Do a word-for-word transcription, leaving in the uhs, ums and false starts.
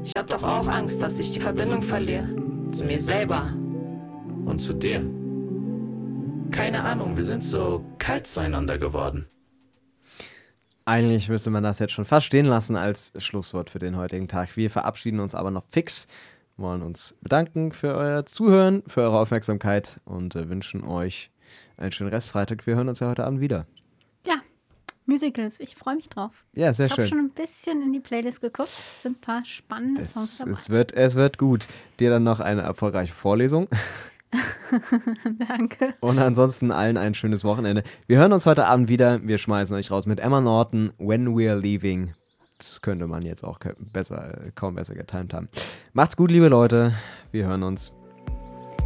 Ich hab doch auch Angst, dass ich die Verbindung verliere. Zu mir selber. Und zu dir. Keine Ahnung, wir sind so kalt zueinander geworden. Eigentlich müsste man das jetzt schon fast stehen lassen als Schlusswort für den heutigen Tag. Wir verabschieden uns aber noch fix, wollen uns bedanken für euer Zuhören, für eure Aufmerksamkeit und äh, wünschen euch einen schönen Restfreitag. Wir hören uns ja heute Abend wieder. Ja, Musicals, ich freue mich drauf. Ja, sehr ich schön. Ich habe schon ein bisschen in die Playlist geguckt. Es sind ein paar spannende das, Songs dabei. Es wird, es wird gut. Dir dann noch eine erfolgreiche Vorlesung. Danke. Und ansonsten allen ein schönes Wochenende. Wir hören uns heute Abend wieder. Wir schmeißen euch raus mit Emma Norton, When We're Leaving. Das könnte man jetzt auch besser, kaum besser getimt haben. Macht's gut, liebe Leute. Wir hören uns.